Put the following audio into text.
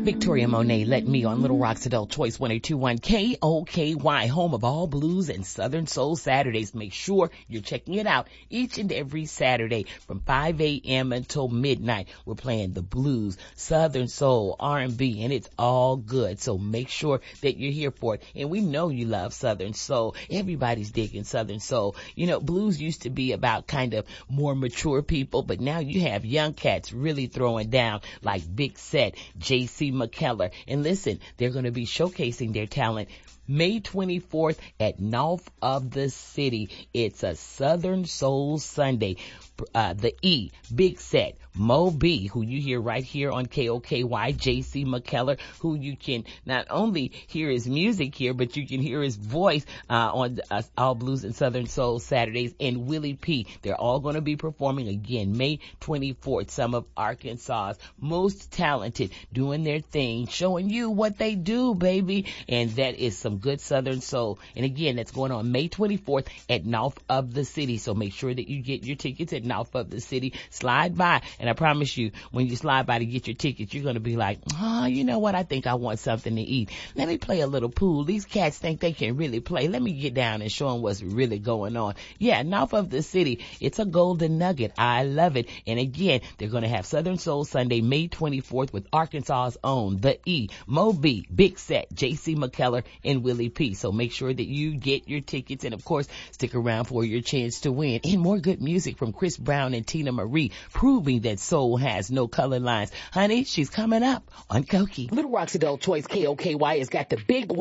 Victoria Monet, Let Me on Little Rock's Adult Choice 1021 KOKY, home of all blues and Southern Soul Saturdays. Make sure you're checking it out each and every Saturday from 5 a.m. until midnight. We're playing the blues, Southern Soul, R&B, and it's all good. So make sure that you're here for it. And we know you love Southern Soul. Everybody's digging Southern Soul. You know, blues used to be about kind of more mature people, but now you have young cats really throwing down like Big Set, J.C. McKellar. And listen, they're going to be showcasing their talent May 24th at North of the City. It's a Southern Soul Sunday. The E, Big Set, Mo B, who you hear right here on KOKY, J.C. McKellar, who you can not only hear his music here, but you can hear his voice on All Blues and Southern Soul Saturdays, and Willie P. They're all going to be performing again May 24th. Some of Arkansas's most talented, doing their thing, showing you what they do, baby. And that is some good Southern Soul. And again, that's going on May 24th at North of the City. So make sure that you get your tickets at North of the City. Slide by, and I promise you, when you slide by to get your tickets, you're going to be like, oh, you know what? I think I want something to eat. Let me play a little pool. These cats think they can really play. Let me get down and show them what's really going on. Yeah, North of the City. It's a golden nugget. I love it. And again, they're going to have Southern Soul Sunday, May 24th with Arkansas's own, The E, Mo B, Big Set, J.C. McKellar, and Willie P. So make sure that you get your tickets, and of course, stick around for your chance to win. And more good music from Chris Brown and Tina Marie, proving that soul has no color lines. Honey, she's coming up on Koki. Little Rock's Adult Choice, KOKY, has got the big